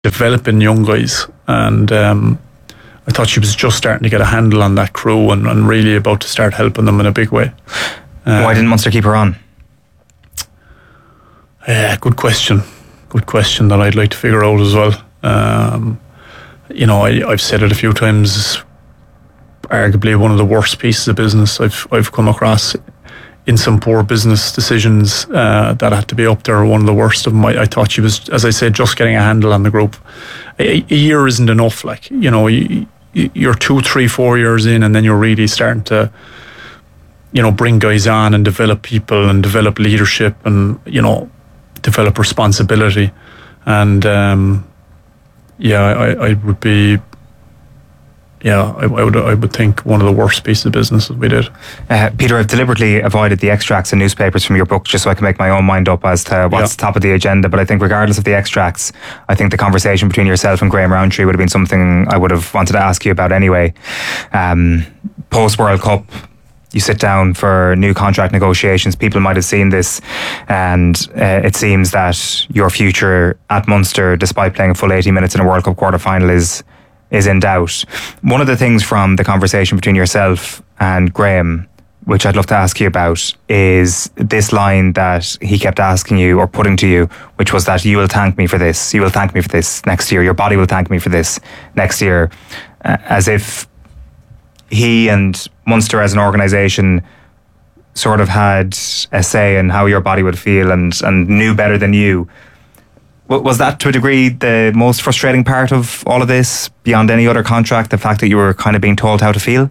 developing young guys, and I thought she was just starting to get a handle on that crew and really about to start helping them in a big way. Why didn't Munster keep her on? Good question that I'd like to figure out as well. I've said it a few times, arguably one of the worst pieces of business I've come across in some poor business decisions that had to be up there. One of the worst of them. I thought she was, as I said, just getting a handle on the group. A year isn't enough. You're 2, 3, 4 years in, and then you're really starting to, bring guys on and develop people and develop leadership and, develop responsibility. And I would be, I would think one of the worst pieces of business that we did. Peter, I've deliberately avoided the extracts and newspapers from your book just so I can make my own mind up as to what's top of the agenda. But I think regardless of the extracts, I think the conversation between yourself and Graham Rowntree would have been something I would have wanted to ask you about anyway. Post World Cup, you sit down for new contract negotiations. People might have seen this, and it seems that your future at Munster, despite playing a full 80 minutes in a World Cup quarter-final, is in doubt. One of the things from the conversation between yourself and Graham, which I'd love to ask you about, is this line that he kept asking you or putting to you, which was that you will thank me for this. You will thank me for this next year. Your body will thank me for this next year. As if he and Munster as an organisation sort of had a say in how your body would feel and knew better than you. Was that to a degree the most frustrating part of all of this, beyond any other contract, the fact that you were kind of being told how to feel?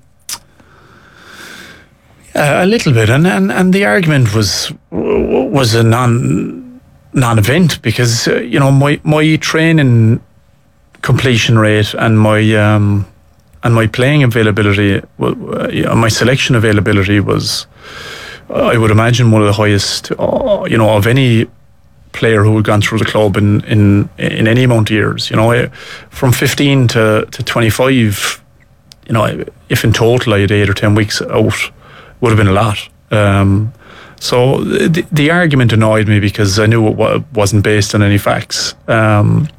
A little bit, and the argument was a non-event because my training completion rate and my playing availability, my selection availability was, I would imagine, one of the highest, of any player who had gone through the club in any amount of years. From 15 to 25, if in total I had 8 or 10 weeks out, would have been a lot. So the argument annoyed me because I knew it wasn't based on any facts. But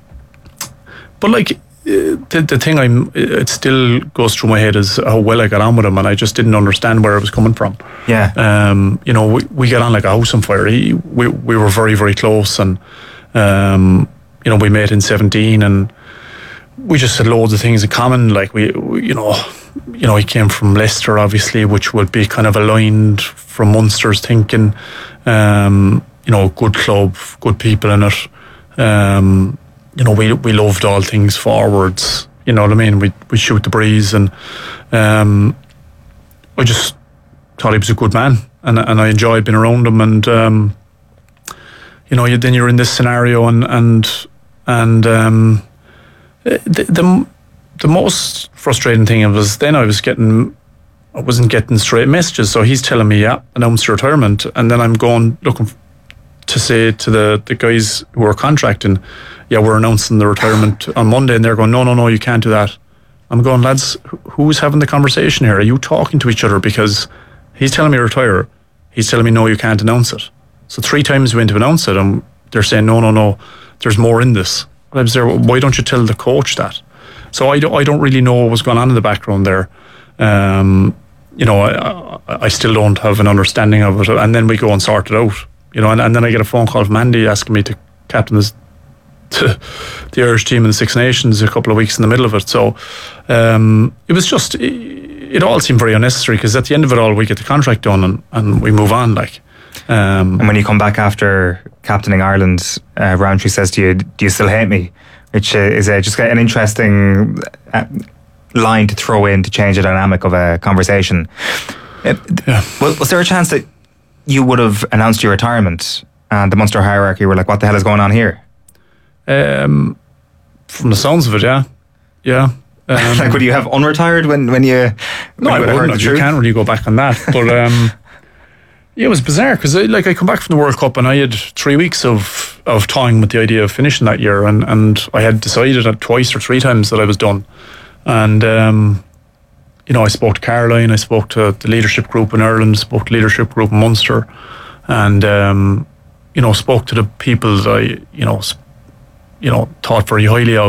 the thing it still goes through my head is how well I got on with him, and I just didn't understand where it was coming from. Yeah. We got on like a house on fire. We were very, very close, and we met in 17, and we just had loads of things in common. Like he came from Leicester, obviously, which would be kind of aligned from Munster's thinking. Good club, good people in it. We loved all things forwards. You know what I mean? We shoot the breeze, and I just thought he was a good man, and I enjoyed being around him. And then you're in this scenario, and the most frustrating thing was then I wasn't getting straight messages. So he's telling me, announce your retirement, and then I'm going looking to say to the guys who are contracting, we're announcing the retirement on Monday, and they're going, no, you can't do that. I'm going, lads, who's having the conversation here? Are you talking to each other? Because he's telling me to retire. He's telling me, no, you can't announce it. So 3 times we went to announce it, and they're saying, no, there's more in this. I was there, why don't you tell the coach that? So I don't really know what was going on in the background there. I still don't have an understanding of it. And then we go and sort it out. And then I get a phone call from Andy asking me to captain the Irish team in the Six Nations a couple of weeks in the middle of it. So it was just, it all seemed very unnecessary, because at the end of it all, we get the contract done and we move on. And when you come back after captaining Ireland, Rowntree says to you, "Do you still hate me?" Which is just an interesting line to throw in to change the dynamic of a conversation. Was there a chance that you would have announced your retirement and the Munster hierarchy were like, what the hell is going on here? From the sounds of it, yeah. Would you have unretired when you... No, I wouldn't. You can't really go back on that. But it was bizarre, because I come back from the World Cup and I had 3 weeks of toying with the idea of finishing that year, and I had decided twice or 3 times that I was done. And I spoke to Caroline, I spoke to the leadership group in Ireland, spoke to leadership group in Munster, and spoke to the people that thought very highly of.